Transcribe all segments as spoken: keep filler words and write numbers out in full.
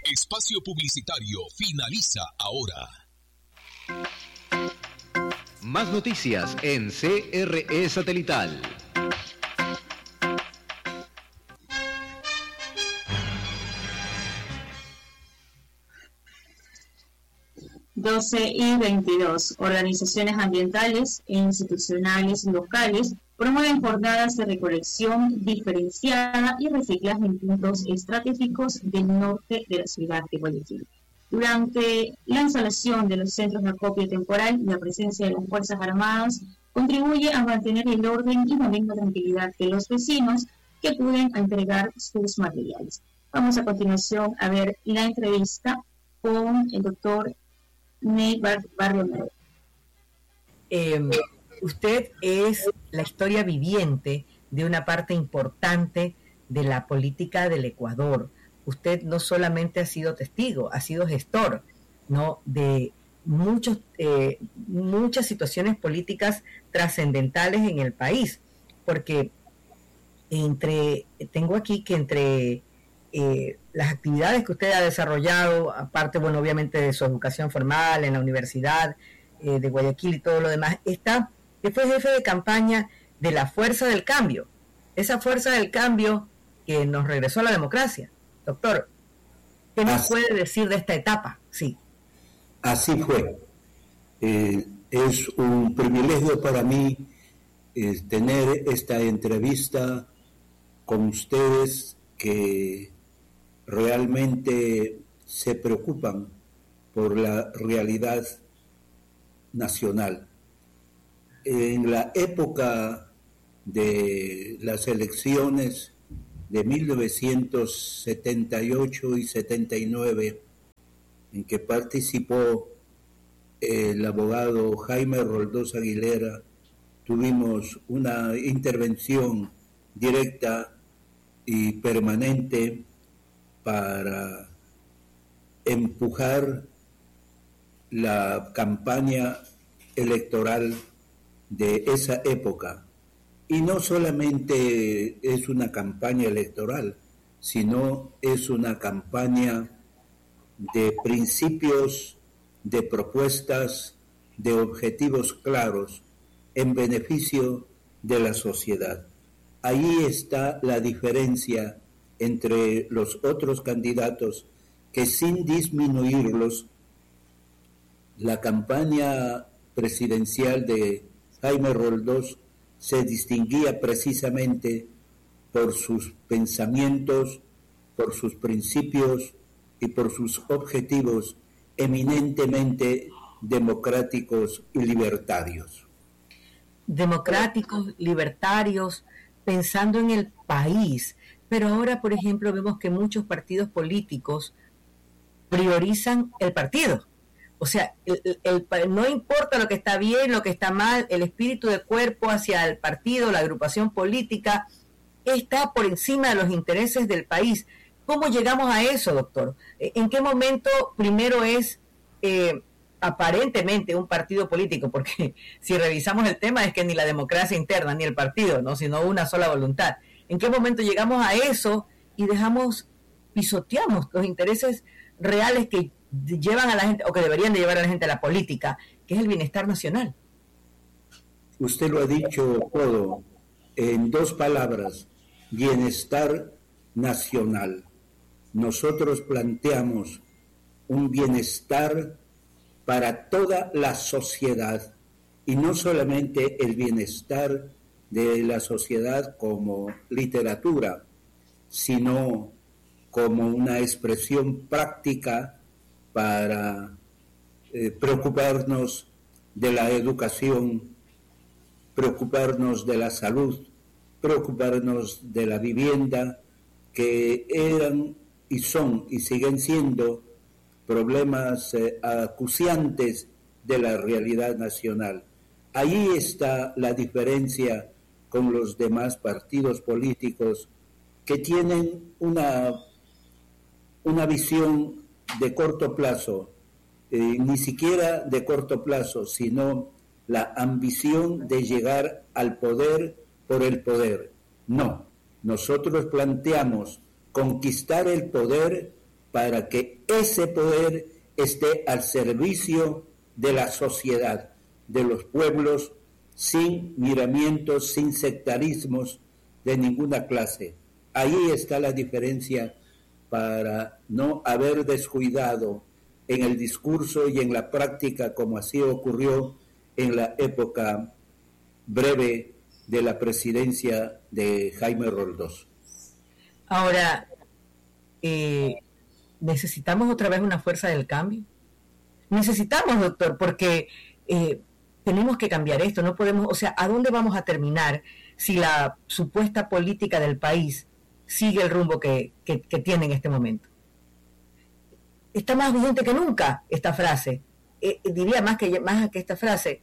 Espacio publicitario finaliza ahora. Más noticias en C R E Satelital. doce y veintidós. Organizaciones ambientales e institucionales locales promueven jornadas de recolección diferenciada y reciclaje en puntos estratégicos del norte de la ciudad de Guayaquil. Durante la instalación de los centros de acopio temporal, la presencia de las Fuerzas Armadas contribuye a mantener el orden y la misma tranquilidad de los vecinos que acuden a entregar sus materiales. Vamos a continuación a ver la entrevista con el doctor Ney Barrio. Eh, usted es la historia viviente de una parte importante de la política del Ecuador. Usted no solamente ha sido testigo, ha sido gestor, ¿no?, de muchos, eh, muchas situaciones políticas trascendentales en el país, porque entre tengo aquí que entre eh, las actividades que usted ha desarrollado, aparte, bueno, obviamente de su educación formal en la Universidad eh, de Guayaquil y todo lo demás, está que fue jefe de campaña de la Fuerza del Cambio, esa Fuerza del Cambio que nos regresó a la democracia. Doctor, ¿qué nos así, puede decir de esta etapa? Sí. Así fue. Eh, es un privilegio para mí eh, tener esta entrevista con ustedes que realmente se preocupan por la realidad nacional. En la época de las elecciones de mil novecientos setenta y ocho y setenta y nueve, en que participó el abogado Jaime Roldós Aguilera, tuvimos una intervención directa y permanente para empujar la campaña electoral de esa época. Y no solamente es una campaña electoral, sino es una campaña de principios, de propuestas, de objetivos claros en beneficio de la sociedad. Ahí está la diferencia entre los otros candidatos, que sin disminuirlos, la campaña presidencial de Jaime Roldós se distinguía precisamente por sus pensamientos, por sus principios y por sus objetivos eminentemente democráticos y libertarios. Democráticos, libertarios, pensando en el país. Pero ahora, por ejemplo, vemos que muchos partidos políticos priorizan el partido. O sea, el, el, el, no importa lo que está bien, lo que está mal, el espíritu de cuerpo hacia el partido, la agrupación política, está por encima de los intereses del país. ¿Cómo llegamos a eso, doctor? ¿En qué momento primero es eh, aparentemente un partido político? Porque si revisamos el tema es que ni la democracia interna ni el partido, ¿no?, sino una sola voluntad. ¿En qué momento llegamos a eso y dejamos, pisoteamos los intereses reales que llevan a la gente, o que deberían de llevar a la gente a la política, que es el bienestar nacional? Usted lo ha dicho todo en dos palabras: bienestar nacional. Nosotros planteamos un bienestar para toda la sociedad, y no solamente el bienestar de la sociedad como literatura, sino como una expresión práctica para eh, preocuparnos de la educación, preocuparnos de la salud, preocuparnos de la vivienda, que eran y son y siguen siendo problemas eh, acuciantes de la realidad nacional. Ahí está la diferencia con los demás partidos políticos, que tienen una, una visión de corto plazo, eh, ni siquiera de corto plazo, sino la ambición de llegar al poder por el poder. No, nosotros planteamos conquistar el poder para que ese poder esté al servicio de la sociedad, de los pueblos, sin miramientos, sin sectarismos de ninguna clase. Ahí está la diferencia para no haber descuidado en el discurso y en la práctica, como así ocurrió en la época breve de la presidencia de Jaime Roldós. Ahora, eh, ¿necesitamos otra vez una fuerza del cambio? Necesitamos, doctor, porque eh, tenemos que cambiar esto, no podemos, o sea, ¿a dónde vamos a terminar si la supuesta política del país sigue el rumbo que, que, que tiene en este momento? Está más vigente que nunca esta frase, eh, diría más que, más que esta frase,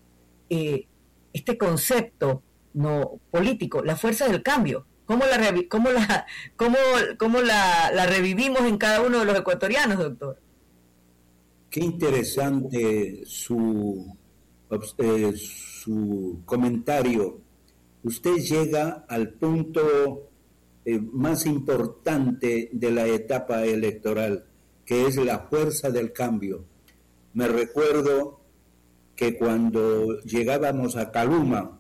eh, este concepto no político, la fuerza del cambio. ¿Cómo la, cómo la, cómo, cómo la, la revivimos en cada uno de los ecuatorianos, doctor? Qué interesante su, eh, su comentario. Usted llega al punto eh, más importante de la etapa electoral, que es la fuerza del cambio. Me recuerdo que cuando llegábamos a Caluma,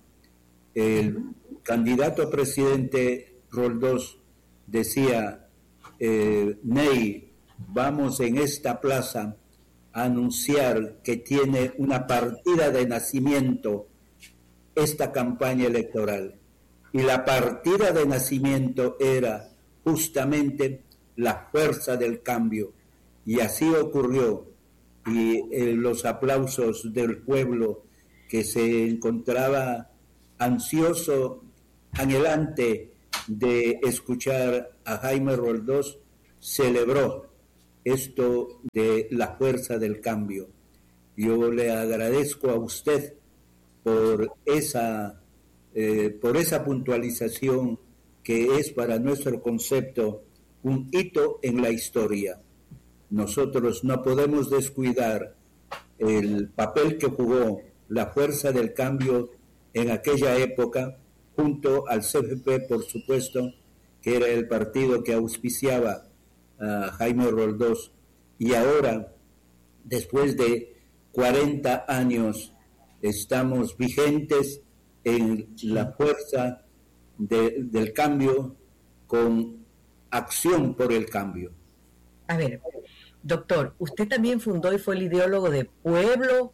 el candidato a presidente Roldós decía, eh, Ney, vamos en esta plaza a anunciar que tiene una partida de nacimiento esta campaña electoral. Y la partida de nacimiento era justamente la fuerza del cambio. Y así ocurrió. Y eh, los aplausos del pueblo que se encontraba ansioso, anhelante de escuchar a Jaime Roldós, celebró esto de la fuerza del cambio. Yo le agradezco a usted por esa, eh, por esa puntualización que es para nuestro concepto un hito en la historia. Nosotros no podemos descuidar el papel que jugó la fuerza del cambio en aquella época, junto al C F P, por supuesto, que era el partido que auspiciaba a Jaime Roldós. Y ahora, después de cuarenta años, estamos vigentes en la fuerza de, del cambio, con acción por el cambio. A ver, doctor, usted también fundó y fue el ideólogo de Pueblo,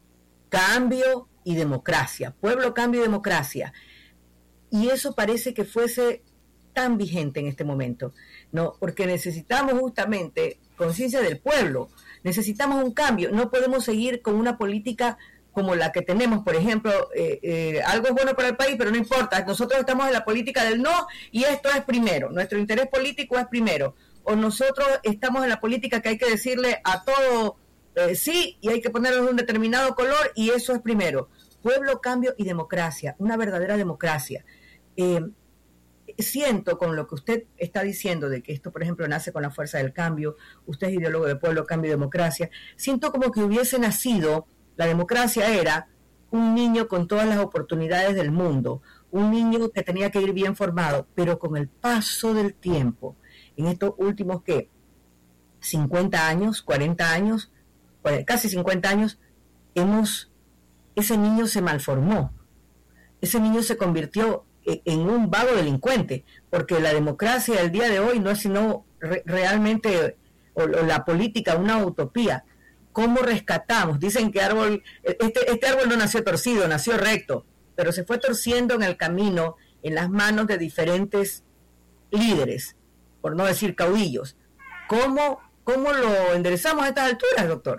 Cambio y Democracia. Pueblo, Cambio y Democracia. Y eso parece que fuese tan vigente en este momento, ¿no? Porque necesitamos justamente conciencia del pueblo, necesitamos un cambio, no podemos seguir con una política como la que tenemos, por ejemplo, eh, eh, algo es bueno para el país, pero no importa, nosotros estamos en la política del no y esto es primero, nuestro interés político es primero, o nosotros estamos en la política que hay que decirle a todo eh, sí y hay que ponerle un determinado color y eso es primero. Pueblo, cambio y democracia, una verdadera democracia. Eh, siento con lo que usted está diciendo de que esto, por ejemplo, nace con la fuerza del cambio, usted es ideólogo de Pueblo, Cambio y Democracia, siento como que hubiese nacido, la democracia era un niño con todas las oportunidades del mundo, un niño que tenía que ir bien formado, pero con el paso del tiempo, en estos últimos, ¿qué? cincuenta años, cuarenta años, casi cincuenta años, hemos, ese niño se malformó, ese niño se convirtió en un vago delincuente, porque la democracia del día de hoy no es sino re, realmente, o, o la política, una utopía. ¿Cómo rescatamos? Dicen que árbol, este, este árbol no nació torcido, nació recto, pero se fue torciendo en el camino, en las manos de diferentes líderes, por no decir caudillos. ¿Cómo, cómo lo enderezamos a estas alturas, doctor?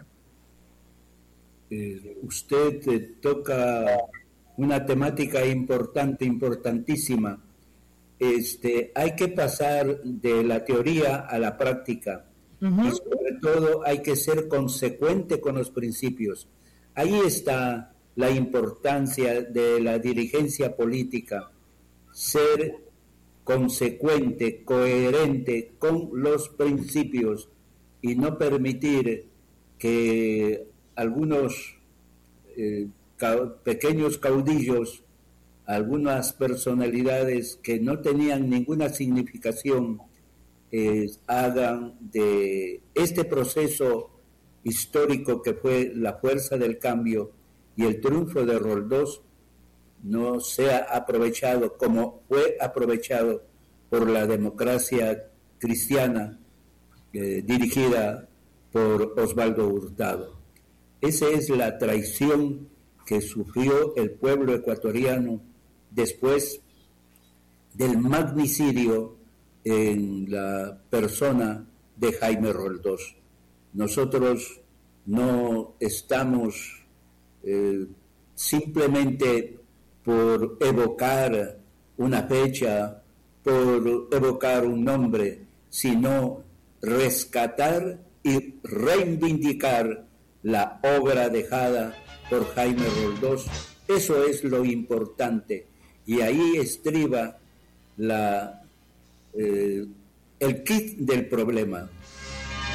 Eh, usted eh, toca una temática importante, importantísima. Este, hay que pasar de la teoría a la práctica. Uh-huh. Y sobre todo hay que ser consecuente con los principios. Ahí está la importancia de la dirigencia política, ser consecuente, coherente con los principios y no permitir que algunos eh, ca- pequeños caudillos, algunas personalidades que no tenían ninguna significación, eh, hagan de este proceso histórico que fue la fuerza del cambio y el triunfo de Roldós no sea aprovechado como fue aprovechado por la democracia cristiana eh, dirigida por Osvaldo Hurtado. Esa es la traición que sufrió el pueblo ecuatoriano después del magnicidio en la persona de Jaime Roldós. Nosotros no estamos eh, simplemente por evocar una fecha, por evocar un nombre, sino rescatar y reivindicar la obra dejada por Jaime Roldós. Eso es lo importante, y ahí estriba la, eh, el kit del problema.